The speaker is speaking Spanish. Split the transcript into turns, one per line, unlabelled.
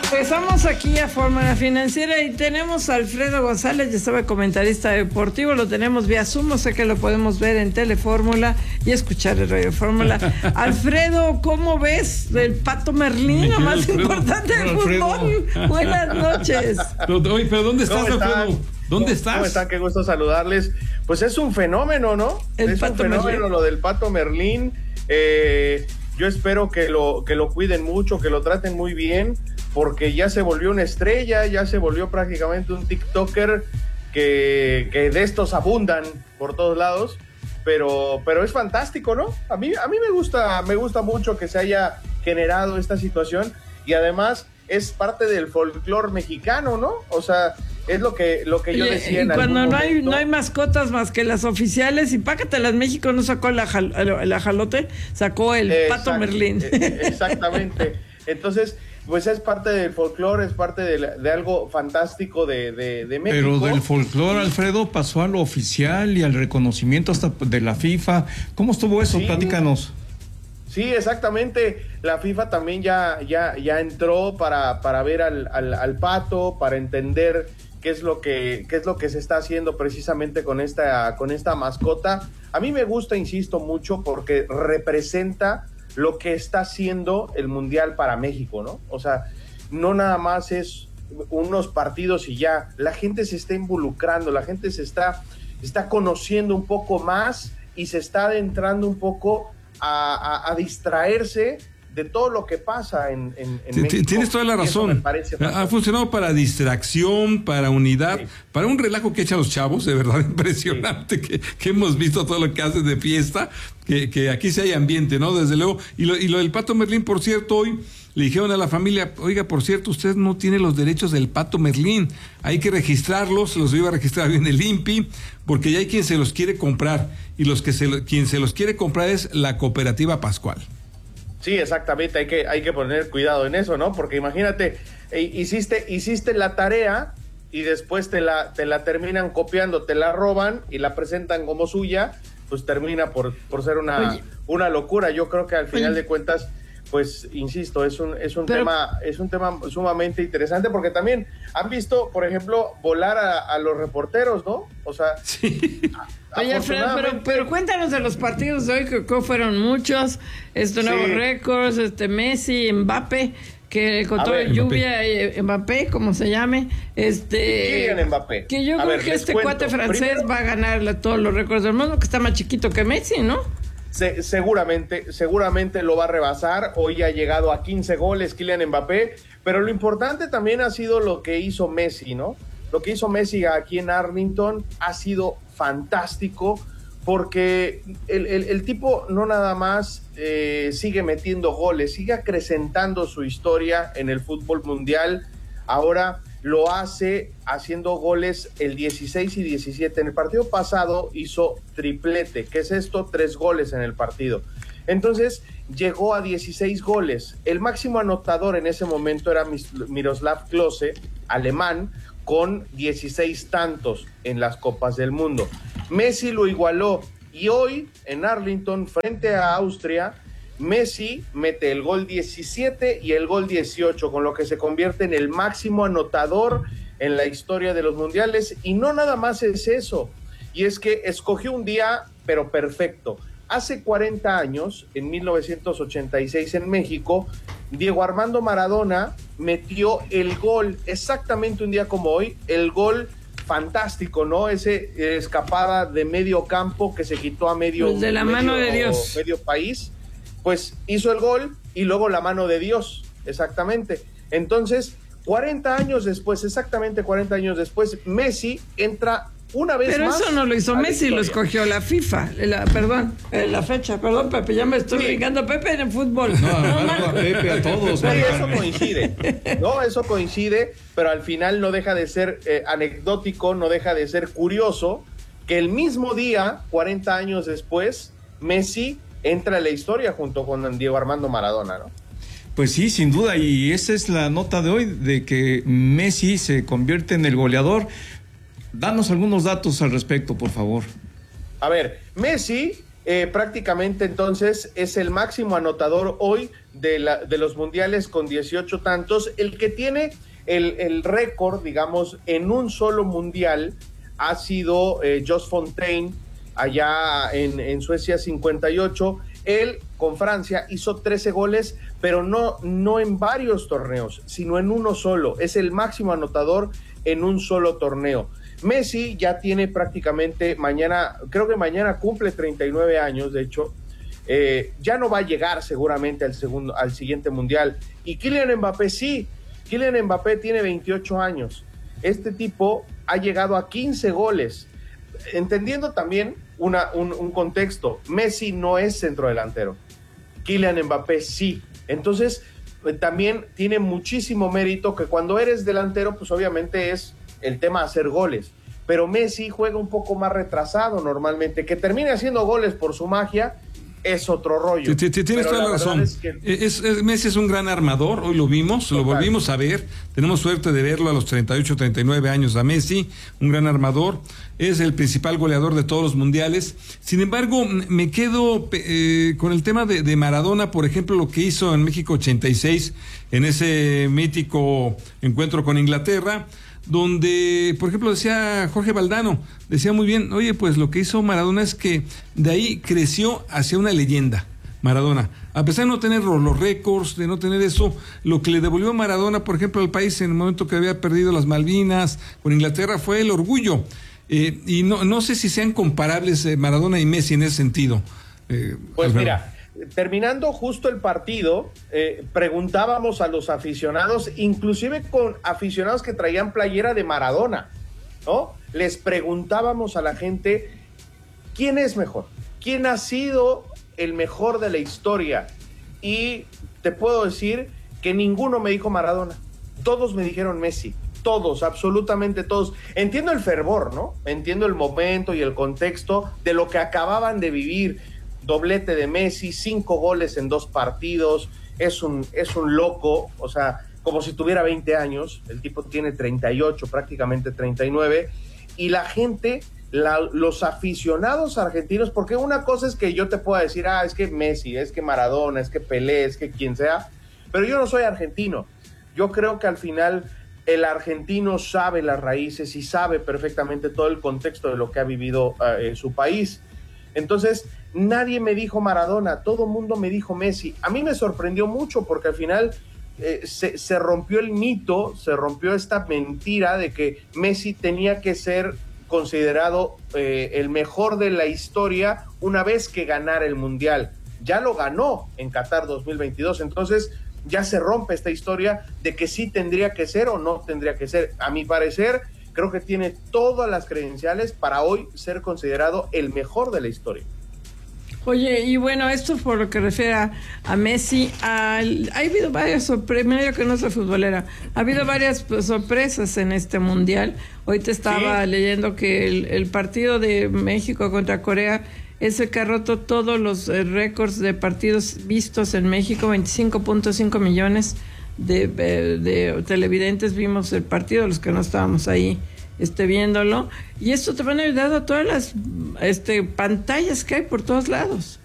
Regresamos aquí a Fórmula Financiera y tenemos a Alfredo González, ya sabe, comentarista deportivo, lo tenemos vía Zoom, sé que lo podemos ver en Telefórmula y escuchar el Radio Fórmula. Alfredo, ¿cómo ves el Pato Merlín, lo más importante del fútbol? Buenas noches.
Pero ¿dónde estás, Alfredo? ¿Dónde estás?
¿Cómo están? Qué gusto saludarles. Pues es un fenómeno, ¿no? Es un fenómeno lo del Pato Merlín. Yo espero que lo cuiden mucho, que lo traten muy bien, porque ya se volvió una estrella, ya se volvió prácticamente un TikToker que de estos abundan por todos lados, pero es fantástico, ¿no? A mí me gusta mucho que se haya generado esta situación y además es parte del folclore mexicano, ¿no? O sea, es lo que yo decía en algún momento.
Cuando no hay mascotas más que las oficiales, y Pácatelas México no sacó el ajalote, sacó el Pato Merlín.
Exactamente. Entonces, pues es parte del folclore, es parte de algo fantástico de México.
Pero del folclore, Alfredo, pasó a lo oficial y al reconocimiento hasta de la FIFA. ¿Cómo estuvo eso?
Sí.
Platícanos.
Sí, exactamente. La FIFA también ya entró para ver al Pato, para entender qué es lo que se está haciendo precisamente con esta mascota. A mí me gusta, insisto, mucho porque representa lo que está haciendo el Mundial para México, ¿no? O sea, no nada más es unos partidos y ya. La gente se está involucrando, la gente se está conociendo un poco más y se está adentrando un poco a distraerse de todo lo que pasa en México.
Tienes toda la razón. Ha funcionado para distracción, para unidad, sí, para un relajo que echan los chavos, de verdad impresionante, sí, que hemos visto todo lo que hacen de fiesta, que aquí sí hay ambiente, ¿no? Desde luego. Y lo del Pato Merlín, por cierto, hoy le dijeron a la familia, oiga, por cierto, usted no tiene los derechos del Pato Merlín, hay que registrarlos, los iba a registrar bien el INPI, porque ya hay quien se los quiere comprar, y quien se los quiere comprar es la Cooperativa Pascual.
Sí, exactamente, hay que poner cuidado en eso, ¿no? Porque imagínate, hiciste la tarea y después te la terminan copiando, te la roban y la presentan como suya, pues termina por ser una locura. Yo creo que al final de cuentas, pues insisto, es un tema sumamente interesante, porque también han visto, por ejemplo, volar a los reporteros, ¿no? O sea,
sí. Oye, Alfredo, pero cuéntanos de los partidos de hoy, que fueron muchos, nuevos récords, Messi, Mbappé, que con toda lluvia, Mbappé, como se llame,
Kylian Mbappé.
Que yo creo que cuate francés va a ganar todos los récords del mundo, que está más chiquito que Messi, ¿no?
Seguramente lo va a rebasar. Hoy ha llegado a 15 goles Kylian Mbappé, pero lo importante también ha sido lo que hizo Messi, ¿no? Lo que hizo Messi aquí en Arlington ha sido fantástico, porque el tipo no nada más sigue metiendo goles, sigue acrecentando su historia en el fútbol mundial. Ahora lo hace haciendo goles el 16 y 17. En el partido pasado hizo triplete. ¿Qué es esto? 3 goles en el partido. Entonces llegó a 16 goles. El máximo anotador en ese momento era Miroslav Klose, alemán, con 16 tantos en las Copas del Mundo. Messi lo igualó y hoy en Arlington, frente a Austria, Messi mete el gol 17 y el gol 18, con lo que se convierte en el máximo anotador en la historia de los mundiales. Y no nada más es eso, y es que escogió un día, pero perfecto. Hace 40 años, en 1986 en México, Diego Armando Maradona metió el gol, exactamente un día como hoy, el gol fantástico, ¿no? Ese escapada de medio campo que se quitó a medio país, pues hizo el gol y luego la mano de Dios, exactamente. Entonces, 40 años después, exactamente 40 años después, Messi entra una vez
pero
más.
Pero eso no lo hizo Messi, lo escogió la FIFA, la fecha, perdón, Pepe, ya me estoy brincando a Pepe en el fútbol.
No, a Pepe, a todos.
Sí, eso coincide, pero al final no deja de ser anecdótico, no deja de ser curioso, que el mismo día, 40 años después, Messi entra a la historia junto con Diego Armando Maradona, ¿no?
Pues sí, sin duda, y esa es la nota de hoy, de que Messi se convierte en el goleador. Danos algunos datos al respecto, por favor.
A ver, Messi prácticamente entonces es el máximo anotador hoy de los mundiales con 18 tantos. El que tiene el récord, digamos, en un solo mundial ha sido Jos Fontaine, allá en Suecia, 58. Él con Francia hizo 13 goles, pero no en varios torneos, sino en uno solo. Es el máximo anotador en un solo torneo. Messi ya tiene prácticamente creo que mañana cumple 39 años, de hecho. Ya no va a llegar seguramente al siguiente mundial. Y Kylian Mbappé sí. Kylian Mbappé tiene 28 años. Este tipo ha llegado a 15 goles. Entendiendo también un contexto, Messi no es centrodelantero, Kylian Mbappé sí. Entonces también tiene muchísimo mérito que cuando eres delantero, pues obviamente es el tema de hacer goles, pero Messi juega un poco más retrasado normalmente. Que termine haciendo goles por su magia es otro rollo.
Tienes toda la razón. Messi es un gran armador, hoy lo vimos, lo volvimos a ver, tenemos suerte de verlo a los 38, 39 años a Messi, un gran armador, es el principal goleador de todos los mundiales. Sin embargo, me quedo con el tema de Maradona, por ejemplo, lo que hizo en México 86, en ese mítico encuentro con Inglaterra, donde, por ejemplo, decía Jorge Valdano, decía muy bien, oye, pues lo que hizo Maradona es que de ahí creció hacia una leyenda, Maradona. A pesar de no tener los récords, de no tener eso, lo que le devolvió Maradona, por ejemplo, al país en el momento que había perdido las Malvinas con Inglaterra fue el orgullo. Y no sé si sean comparables Maradona y Messi en ese sentido.
Pues mira, terminando justo el partido, preguntábamos a los aficionados, inclusive con aficionados que traían playera de Maradona, ¿no? Les preguntábamos a la gente, ¿quién es mejor? ¿Quién ha sido el mejor de la historia? Y te puedo decir que ninguno me dijo Maradona, todos me dijeron Messi. Todos, absolutamente todos. Entiendo el fervor, ¿no? Entiendo el momento y el contexto de lo que acababan de vivir. Doblete de Messi, 5 goles en 2 partidos, es un loco, o sea, como si tuviera 20 años, el tipo tiene 38, prácticamente 39, y la gente, los aficionados argentinos, porque una cosa es que yo te pueda decir, es que Messi, es que Maradona, es que Pelé, es que quien sea, pero yo no soy argentino. Yo creo que al final el argentino sabe las raíces y sabe perfectamente todo el contexto de lo que ha vivido su país. Entonces, nadie me dijo Maradona, todo el mundo me dijo Messi. A mí me sorprendió mucho porque al final se rompió el mito, se rompió esta mentira de que Messi tenía que ser considerado el mejor de la historia una vez que ganara el Mundial. Ya lo ganó en Qatar 2022, entonces ya se rompe esta historia de que sí tendría que ser o no tendría que ser. A mi parecer, creo que tiene todas las credenciales para hoy ser considerado el mejor de la historia.
Oye, y bueno, esto por lo que refiere a Messi, ha habido varias sorpresas, mira, yo que no soy futbolera, ha habido varias sorpresas en este Mundial. Hoy te estaba leyendo que el partido de México contra Corea es el que ha roto todos los récords de partidos vistos en México. 25.5 millones de televidentes vimos el partido, los que no estábamos ahí viéndolo, y esto te van a ayudar a todas las pantallas que hay por todos lados.